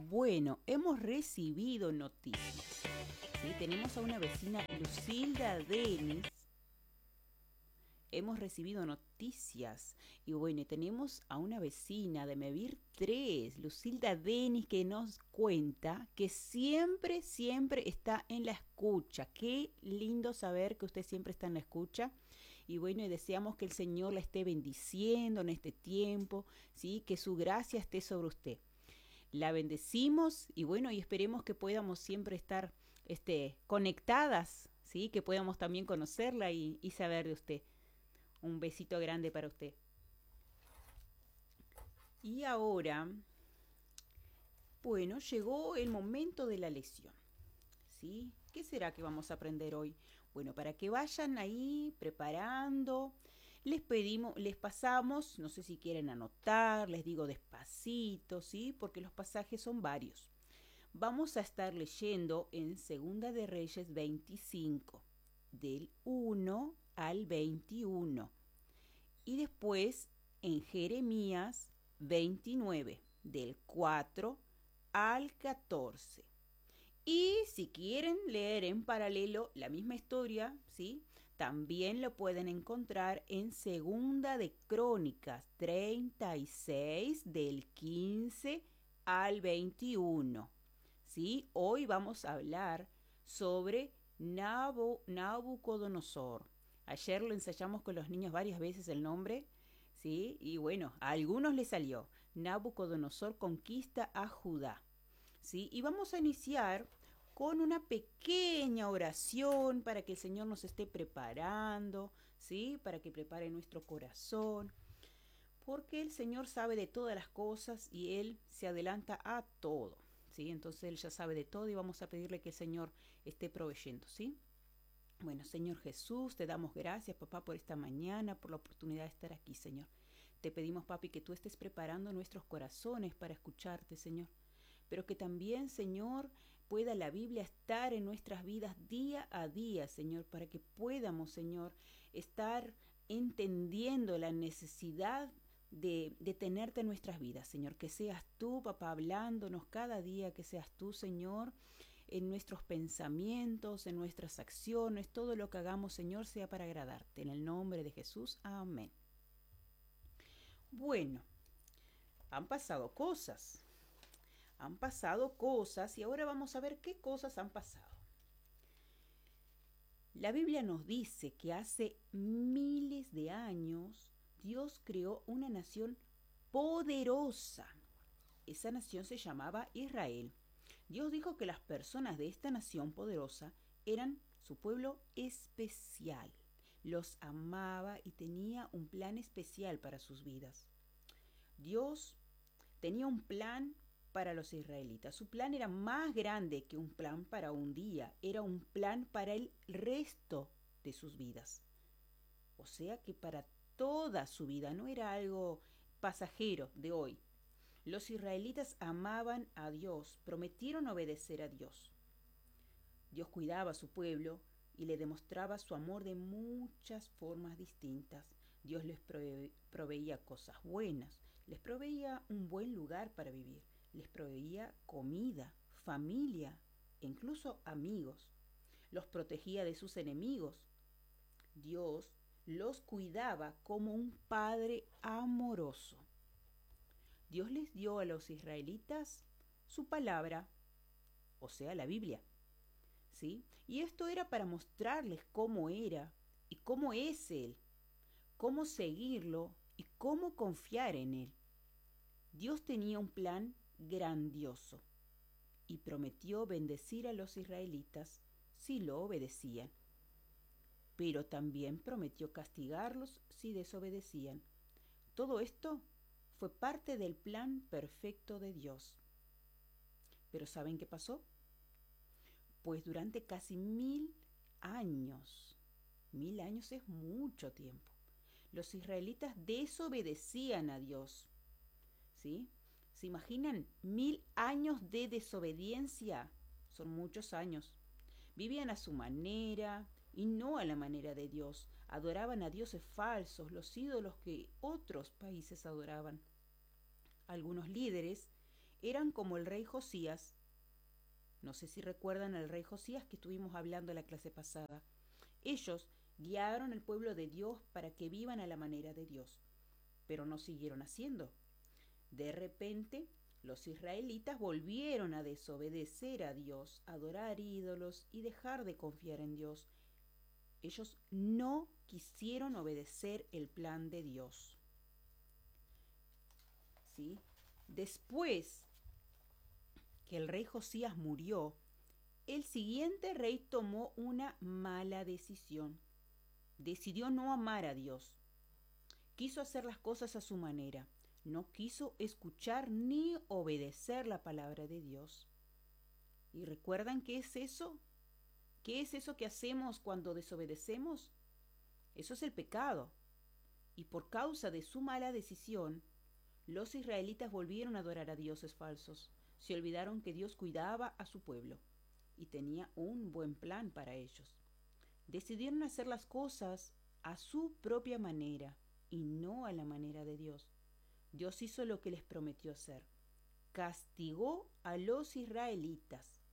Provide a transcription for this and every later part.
Bueno, hemos recibido noticias. ¿Sí? Tenemos a una vecina, Lucilda Denis. Hemos recibido noticias. Y bueno, tenemos a una vecina de Mevir 3, Lucilda Denis, que nos cuenta que siempre, siempre está en la escucha. Qué lindo saber que usted siempre está en la escucha. Y bueno, y deseamos que el Señor la esté bendiciendo en este tiempo, ¿sí? Que su gracia esté sobre usted. La bendecimos y bueno, y esperemos que podamos siempre estar conectadas, ¿sí? Que podamos también conocerla y saber de usted. Un besito grande para usted. Y ahora, bueno, llegó el momento de la lección, ¿sí? ¿Qué será que vamos a aprender hoy? Bueno, para que vayan ahí preparando, les pasamos, no sé si quieren anotar, les digo despacito, ¿sí? Porque los pasajes son varios. Vamos a estar leyendo en Segunda de Reyes 25, del 1 al 21. Y después en Jeremías 29, del 4 al 14. Y si quieren leer en paralelo la misma historia, ¿sí? También lo pueden encontrar en Segunda de Crónicas 36, del 15 al 21. ¿Sí? Hoy vamos a hablar sobre Nabucodonosor. Ayer lo ensayamos con los niños varias veces el nombre, ¿sí? Y bueno, a algunos les salió. Nabucodonosor conquista a Judá, ¿sí? Y vamos a iniciar con una pequeña oración para que el Señor nos esté preparando, ¿sí? Para que prepare nuestro corazón, porque el Señor sabe de todas las cosas y Él se adelanta a todo, ¿sí? Entonces Él ya sabe de todo y vamos a pedirle que el Señor esté proveyendo, ¿sí? Bueno, Señor Jesús, te damos gracias, papá, por esta mañana, por la oportunidad de estar aquí, Señor. Te pedimos, papi, que tú estés preparando nuestros corazones para escucharte, Señor. Pero que también, Señor, pueda la Biblia estar en nuestras vidas día a día, Señor, para que podamos, Señor, estar entendiendo la necesidad de tenerte en nuestras vidas, Señor. Que seas tú, papá, hablándonos cada día, que seas tú, Señor, en nuestros pensamientos, en nuestras acciones, todo lo que hagamos, Señor, sea para agradarte. En el nombre de Jesús, amén. Bueno, han pasado cosas. Han pasado cosas y ahora vamos a ver qué cosas han pasado. La Biblia nos dice que hace miles de años Dios creó una nación poderosa. Esa nación se llamaba Israel. Dios dijo que las personas de esta nación poderosa eran su pueblo especial. Los amaba y tenía un plan especial para sus vidas. Dios tenía un plan para los israelitas. Su plan era más grande que un plan para un día, era un plan para el resto de sus vidas. O sea que para toda su vida, no era algo pasajero de hoy. Los israelitas amaban a Dios, prometieron obedecer a Dios. Dios cuidaba a su pueblo y le demostraba su amor de muchas formas distintas. Dios les proveía cosas buenas, les proveía un buen lugar para vivir, les proveía comida, familia e incluso amigos. Los protegía de sus enemigos. Dios los cuidaba como un padre amoroso. Dios les dio a los israelitas su palabra, o sea, la Biblia, ¿sí? Y esto era para mostrarles cómo era y cómo es Él, cómo seguirlo y cómo confiar en Él. Dios tenía un plan grandioso y prometió bendecir a los israelitas si lo obedecían, pero también prometió castigarlos si desobedecían. Todo esto fue parte del plan perfecto de Dios. Pero ¿saben qué pasó? Pues durante casi 1000 años, 1000 años es mucho tiempo, los israelitas desobedecían a Dios, ¿sí? ¿Se imaginan 1000 años de desobediencia? Son muchos años. Vivían a su manera y no a la manera de Dios. Adoraban a dioses falsos, los ídolos que otros países adoraban. Algunos líderes eran como el rey Josías. No sé si recuerdan al rey Josías que estuvimos hablando en la clase pasada. Ellos guiaron al pueblo de Dios para que vivan a la manera de Dios, pero no siguieron haciendo. De repente, los israelitas volvieron a desobedecer a Dios, adorar ídolos y dejar de confiar en Dios. Ellos no quisieron obedecer el plan de Dios. ¿Sí? Después que el rey Josías murió, el siguiente rey tomó una mala decisión. Decidió no amar a Dios. Quiso hacer las cosas a su manera. No quiso escuchar ni obedecer la palabra de Dios. ¿Y recuerdan qué es eso? ¿Qué es eso que hacemos cuando desobedecemos? Eso es el pecado. Y por causa de su mala decisión, los israelitas volvieron a adorar a dioses falsos. Se olvidaron que Dios cuidaba a su pueblo y tenía un buen plan para ellos. Decidieron hacer las cosas a su propia manera y no a la manera de Dios. Dios hizo lo que les prometió hacer. Castigó a los israelitas.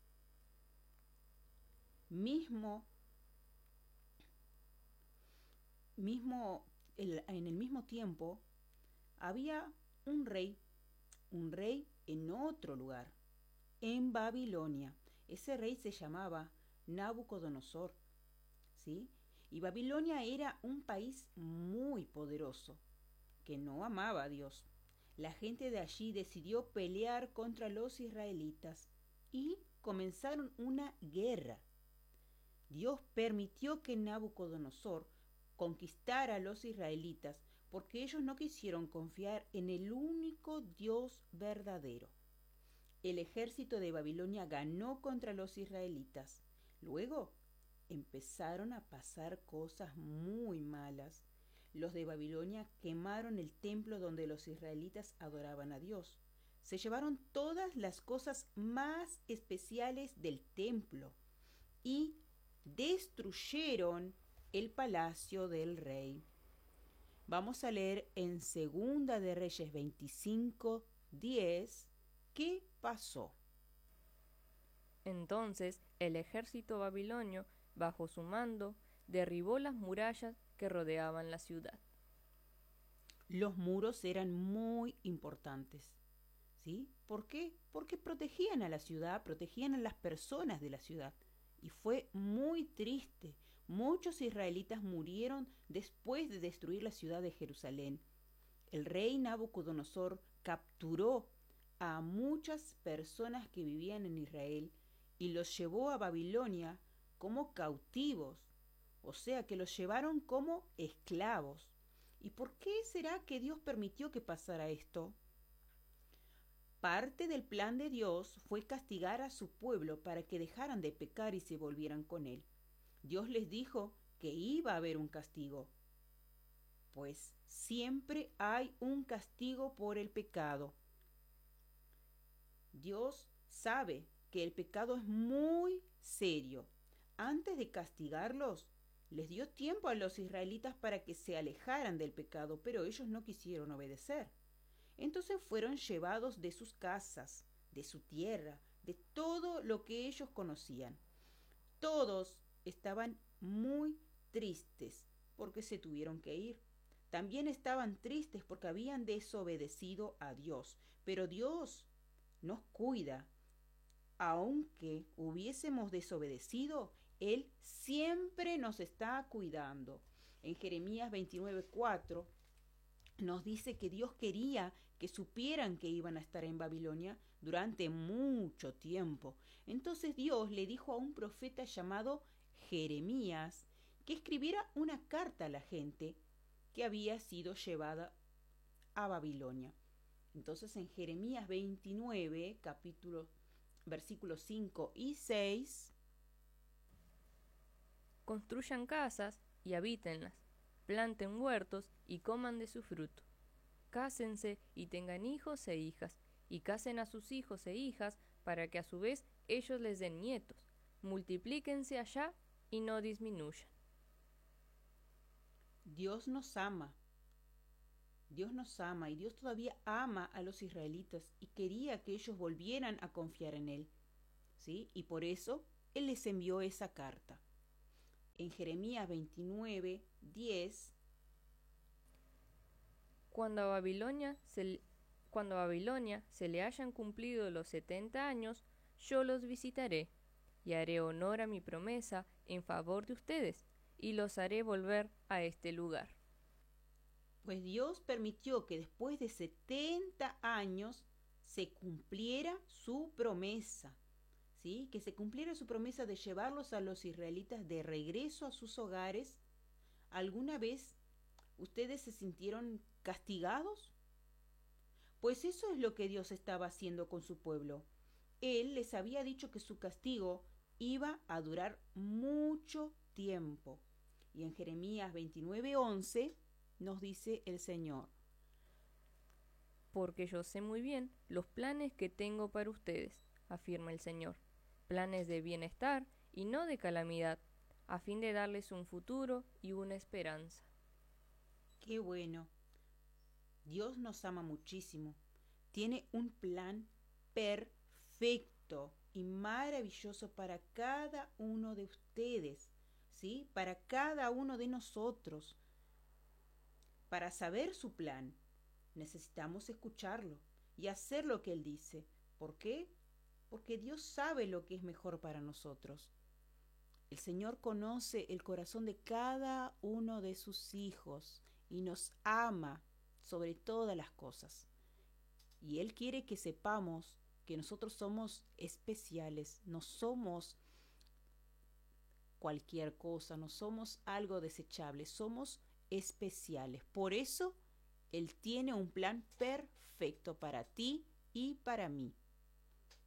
En el mismo tiempo, había un rey en otro lugar, en Babilonia. Ese rey se llamaba Nabucodonosor, ¿sí? Y Babilonia era un país muy poderoso, que no amaba a Dios. La gente de allí decidió pelear contra los israelitas y comenzaron una guerra. Dios permitió que Nabucodonosor conquistara a los israelitas porque ellos no quisieron confiar en el único Dios verdadero. El ejército de Babilonia ganó contra los israelitas. Luego empezaron a pasar cosas muy malas. Los de Babilonia quemaron el templo donde los israelitas adoraban a Dios. Se llevaron todas las cosas más especiales del templo y destruyeron el palacio del rey. Vamos a leer en Segunda de Reyes 25:10 qué pasó. Entonces el ejército babilonio, bajo su mando, derribó las murallas que rodeaban la ciudad. Los muros eran muy importantes, ¿sí? ¿Por qué? Porque protegían a la ciudad, protegían a las personas de la ciudad. Y fue muy triste. Muchos israelitas murieron después de destruir la ciudad de Jerusalén. El rey Nabucodonosor capturó a muchas personas que vivían en Israel y los llevó a Babilonia como cautivos, o sea que los llevaron como esclavos. ¿Y por qué será que Dios permitió que pasara esto? Parte del plan de Dios fue castigar a su pueblo para que dejaran de pecar y se volvieran con Él. Dios les dijo que iba a haber un castigo, pues siempre hay un castigo por el pecado. Dios sabe que el pecado es muy serio. Antes de castigarlos, les dio tiempo a los israelitas para que se alejaran del pecado, pero ellos no quisieron obedecer. Entonces fueron llevados de sus casas, de su tierra, de todo lo que ellos conocían. Todos estaban muy tristes porque se tuvieron que ir. También estaban tristes porque habían desobedecido a Dios. Pero Dios nos cuida. Aunque hubiésemos desobedecido, Él siempre nos está cuidando. En Jeremías 29:4 nos dice que Dios quería que supieran que iban a estar en Babilonia durante mucho tiempo. Entonces Dios le dijo a un profeta llamado Jeremías que escribiera una carta a la gente que había sido llevada a Babilonia. Entonces en Jeremías 29, versículos 5 y 6, construyan casas y habítenlas, planten huertos y coman de su fruto. Cásense y tengan hijos e hijas, y casen a sus hijos e hijas para que a su vez ellos les den nietos. Multiplíquense allá y no disminuyan. Dios nos ama. Dios nos ama y Dios todavía ama a los israelitas y quería que ellos volvieran a confiar en Él, ¿sí? Y por eso Él les envió esa carta. En Jeremías 29:10. Cuando a Babilonia se le hayan cumplido los 70 años, yo los visitaré, y haré honor a mi promesa en favor de ustedes, y los haré volver a este lugar. Pues Dios permitió que después de 70 años se cumpliera su promesa, ¿sí? Que se cumpliera su promesa de llevarlos a los israelitas de regreso a sus hogares. ¿Alguna vez ustedes se sintieron castigados? Pues eso es lo que Dios estaba haciendo con su pueblo. Él les había dicho que su castigo iba a durar mucho tiempo. Y en Jeremías 29:11 nos dice el Señor: Porque yo sé muy bien los planes que tengo para ustedes, afirma el Señor, planes de bienestar y no de calamidad, a fin de darles un futuro y una esperanza. ¡Qué bueno! Dios nos ama muchísimo. Tiene un plan perfecto y maravilloso para cada uno de ustedes, ¿sí? Para cada uno de nosotros. Para saber su plan, necesitamos escucharlo y hacer lo que Él dice. ¿Por qué? Porque Dios sabe lo que es mejor para nosotros. El Señor conoce el corazón de cada uno de sus hijos y nos ama sobre todas las cosas. Y Él quiere que sepamos que nosotros somos especiales, no somos cualquier cosa, no somos algo desechable, somos especiales. Por eso Él tiene un plan perfecto para ti y para mí.